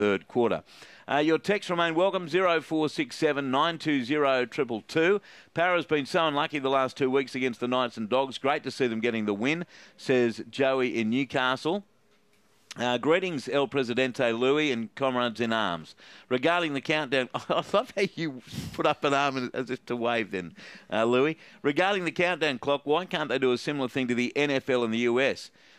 third quarter. Your texts remain welcome, 0467 920 222. Para's been so unlucky the last 2 weeks against the Knights and Dogs. Great to see them getting the win, says Joey in Newcastle. Greetings, El Presidente Louis and comrades in arms. Regarding the countdown, I love how you put up an arm as if to wave then, Louis. Regarding the countdown clock, why can't they do a similar thing to the NFL in the US?